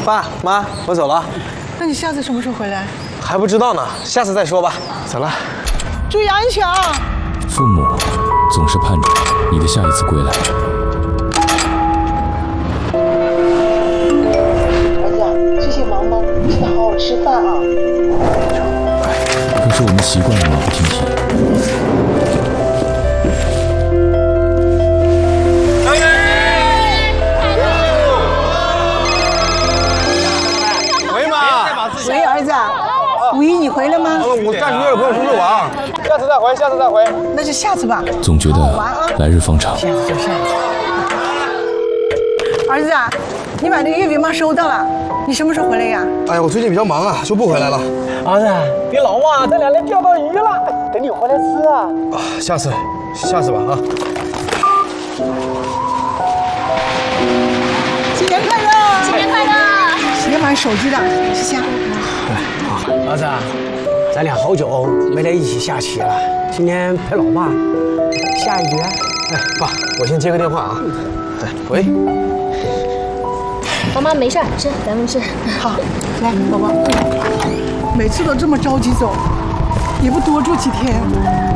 爸妈，我走了。 那你下次什么时候回来？ 还不知道呢，下次再说吧。走了， 注意安全啊！ 父母总是盼着你的下一次归来。 儿子，最近忙吗？记得好好吃饭啊。 可是我们习惯了马不停蹄。 喂妈， 喂，儿子，五一你回来吗？ 我暂时约了朋友出去玩，下次再回，下次再回。 那就下次吧。 总觉得来日方长。 下次就下次。儿子啊，你把这个月饼吗收到了，你什么时候回来呀？ 哎呀，我最近比较忙啊，就不回来了。 儿子，别老忘，咱俩来钓到鱼了，等你回来吃啊。 下次吧啊。 新年快乐！新年快乐！谁买手机的？谢谢。 儿子，咱俩好久没来一起下棋了，今天陪老爸下一局。 哎，爸，我先接个电话啊。哎，喂。 妈妈没事，吃，咱们吃。 好，来，宝宝。每次都这么着急走，也不多住几天。